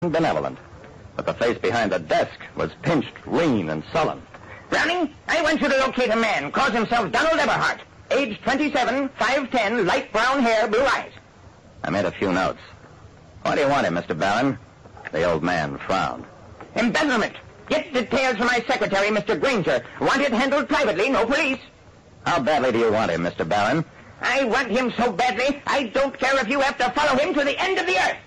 benevolent, but the face behind the desk was pinched, lean, and sullen. Browning, I want you to locate a man, calls himself Donald Eberhardt, age 27, 5'10", light brown hair, blue eyes. I made a few notes. What do you want him, Mr. Barron? The old man frowned. Embezzlement. Get details from my secretary, Mr. Granger. Want it handled privately, no police. How badly do you want him, Mr. Barron? I want him so badly, I don't care if you have to follow him to the end of the earth.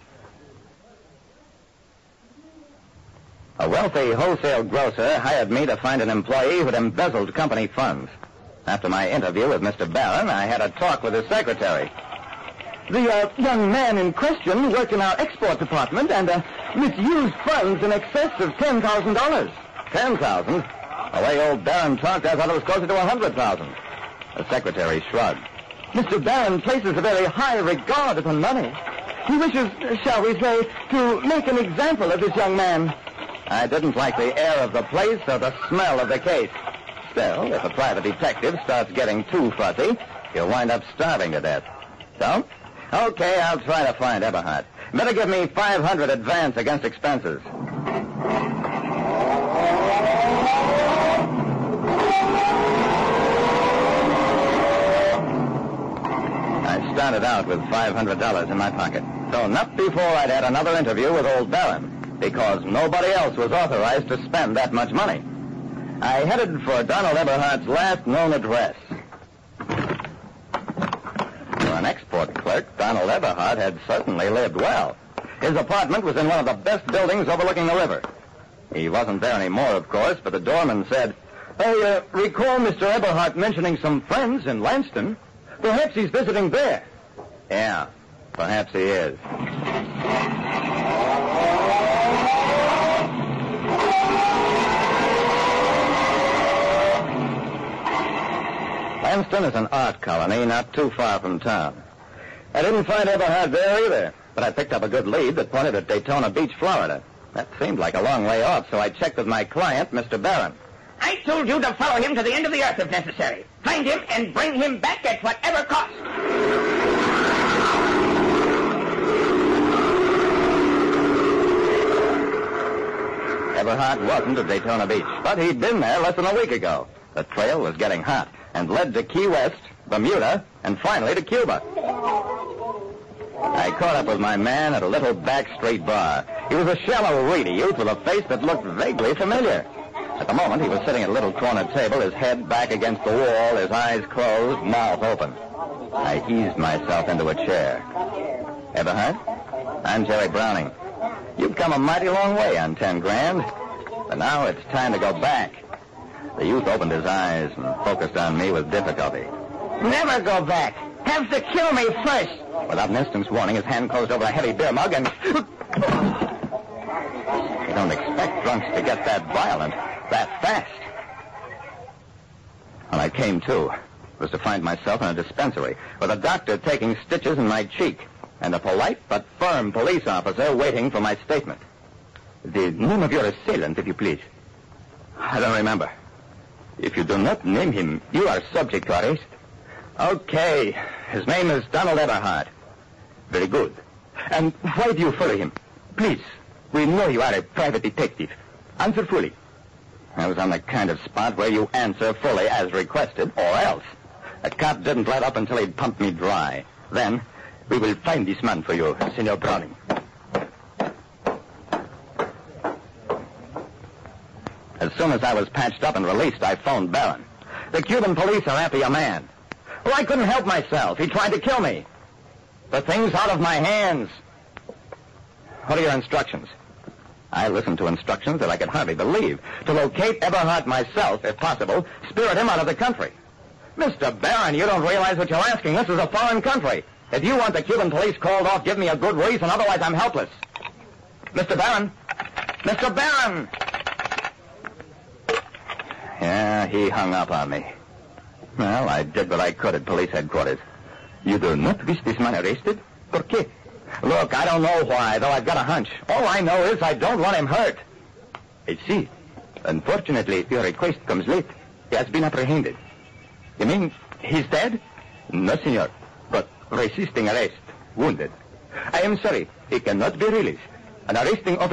A wealthy wholesale grocer hired me to find an employee who'd embezzled company funds. After my interview with Mr. Barron, I had a talk with his secretary. The young man in question worked in our export department and misused funds in excess of $10,000. $10,000? The way old Barron talked, I thought it was closer to $100,000. The secretary shrugged. Mr. Barron places a very high regard upon money. He wishes, shall we say, to make an example of this young man. I didn't like the air of the place or the smell of the case. Still, if a private detective starts getting too fussy, he'll wind up starving to death. So? Okay, I'll try to find Eberhardt. Better give me $500 advance against expenses. I started out with $500 in my pocket, so not before I'd had another interview with old Barron, because nobody else was authorized to spend that much money. I headed for Donald Eberhardt's last known address. For an export clerk, Donald Eberhardt had certainly lived well. His apartment was in one of the best buildings overlooking the river. He wasn't there anymore, of course, but the doorman said, I recall Mr. Eberhardt mentioning some friends in Lanston. Perhaps he's visiting there. Yeah, perhaps he is. Lanston is an art colony not too far from town. I didn't find Eberhardt there either, but I picked up a good lead that pointed at Daytona Beach, Florida. That seemed like a long way off, so I checked with my client, Mr. Barron. I told you to follow him to the end of the earth if necessary. Find him and bring him back at whatever cost. Eberhardt wasn't at Daytona Beach, but he'd been there less than a week ago. The trail was getting hot and led to Key West, Bermuda, and finally to Cuba. I caught up with my man at a little back street bar. He was a shallow, reedy youth with a face that looked vaguely familiar. At the moment, he was sitting at a little corner table, his head back against the wall, his eyes closed, mouth open. I eased myself into a chair. Eberhardt? I'm Jerry Browning. You've come a mighty long way on 10 grand, but now it's time to go back. The youth opened his eyes and focused on me with difficulty. Never go back. Have to kill me first. Without an instant's warning, his hand closed over a heavy beer mug and... You don't expect drunks to get that violent, that fast. When I came to, it was to find myself in a dispensary with a doctor taking stitches in my cheek and a polite but firm police officer waiting for my statement. The name of your assailant, if you please. I don't remember. If you do not name him, you are subject to arrest. Okay. His name is Donald Eberhardt. Very good. And why do you follow him? Please, we know you are a private detective. Answer fully. I was on the kind of spot where you answer fully as requested, or else. The cop didn't let up until he'd pumped me dry. Then, we will find this man for you, Senor Browning. As soon as I was patched up and released, I phoned Barron. The Cuban police are after your man. Well, I couldn't help myself. He tried to kill me. The thing's out of my hands. What are your instructions? I listened to instructions that I could hardly believe. To locate Eberhardt myself, if possible, spirit him out of the country. Mr. Barron, you don't realize what you're asking. This is a foreign country. If you want the Cuban police called off, give me a good reason. Otherwise, I'm helpless. Mr. Barron! Mr. Barron! Yeah, he hung up on me. Well, I did what I could at police headquarters. You do not wish this man arrested? ¿Por qué? Look, I don't know why, though I've got a hunch. All I know is I don't want him hurt. I see. Unfortunately, your request comes late. He has been apprehended. You mean he's dead? No, senor. But resisting arrest. Wounded. I am sorry. He cannot be released. An arresting